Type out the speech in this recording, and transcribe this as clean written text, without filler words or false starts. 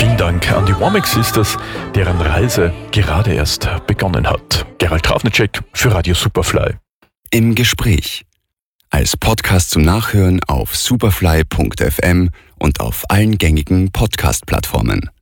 Vielen Dank an die Womack Sisters, deren Reise gerade erst begonnen hat. Gerald Trafnicek für Radio Superfly. Im Gespräch. Als Podcast zum Nachhören auf superfly.fm und auf allen gängigen Podcast-Plattformen.